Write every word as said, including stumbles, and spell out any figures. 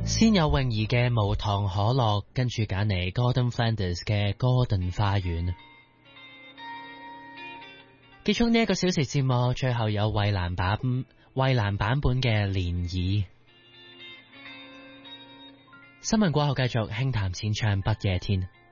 先有泳兒嘅無糖可樂，跟住揀嚟 Gordon Flanders 嘅哥頓花園。結束呢一個小時節目，最後有衛蘭版衛蘭版本嘅漣漪。新聞過後繼續輕談淺唱不夜天。